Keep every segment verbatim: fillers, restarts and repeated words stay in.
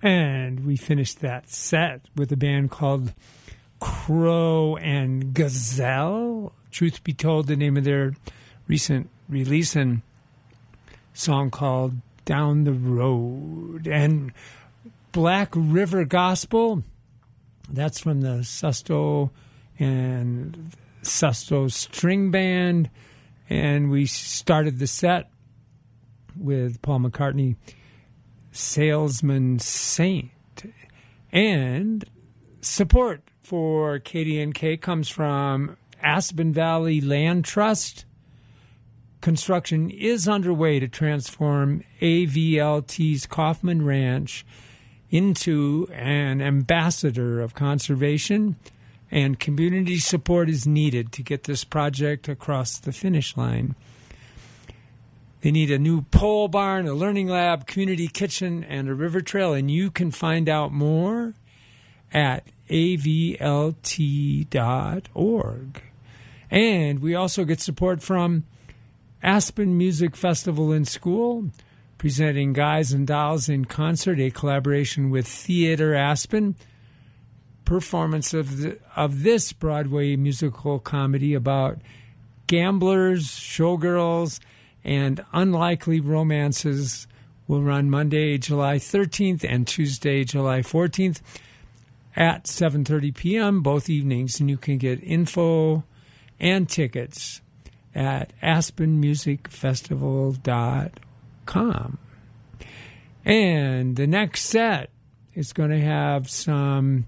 And we finished that set with a band called Crow and Gazelle. Truth be told, the name of their recent release, and song called Down the Road. And Black River Gospel, that's from the Susto and Susto String Band. And we started the set with Paul McCartney, Salesman Saint. And support for K D N K comes from Aspen Valley Land Trust. Construction is underway to transform A V L T's Kaufman Ranch into an ambassador of conservation, and community support is needed to get this project across the finish line. They need a new pole barn, a learning lab, community kitchen, and a river trail, and you can find out more at A V L T dot org. And we also get support from Aspen Music Festival in School, presenting Guys and Dolls in Concert, a collaboration with Theater Aspen. Performance of the, of this Broadway musical comedy about gamblers, showgirls, and unlikely romances will run Monday, July thirteenth and Tuesday, July fourteenth at seven thirty p.m. both evenings. And you can get info and tickets at aspen music festival dot com. And the next set is going to have some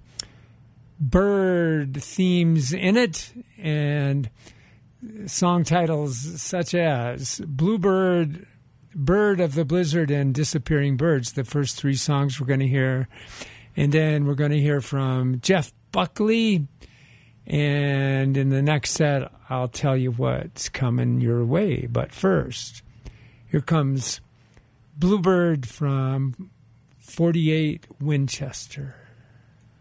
bird themes in it, and song titles such as Bluebird, Bird of the Blizzard, and Disappearing Birds, the first three songs we're going to hear. And then we're going to hear from Jeff Buckley. And in the next set, I'll tell you what's coming your way. But first, here comes Bluebird from forty-eight Winchester.